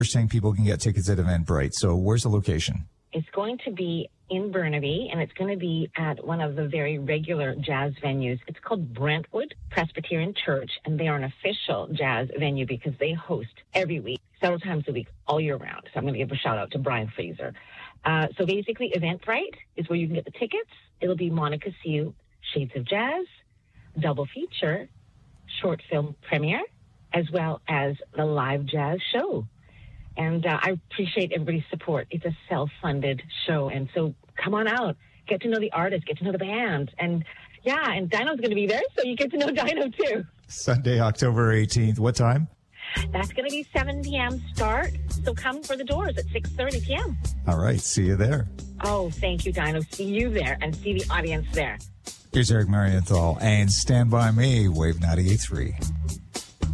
You're saying people can get tickets at Eventbrite. So where's the location? It's going to be in Burnaby, and it's going to be at one of the very regular jazz venues. It's called Brentwood Presbyterian Church, and they are an official jazz venue because they host every week, several times a week, all year round. So I'm going to give a shout out to Brian Fraser. So basically, Eventbrite is where you can get the tickets. It'll be Monica Siu, Shades of Jazz, double feature, short film premiere, as well as the live jazz show. And I appreciate everybody's support. It's a self-funded show. And so come on out, get to know the artist, get to know the band. And yeah, and Dino's going to be there, so you get to know Dino too. Sunday, October 18th. What time? That's going to be 7 p.m. start. So come for the doors at 6:30 p.m. All right. See you there. Oh, thank you, Dino. See you there and see the audience there. Here's Eric Marienthal and Stand By Me, Wave 98.3.